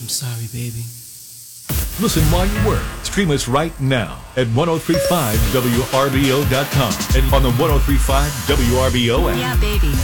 I'm sorry, baby. Listen while you work. Stream us right now at 1035WRBO.com and on the 1035 WRBO app. Yeah, baby.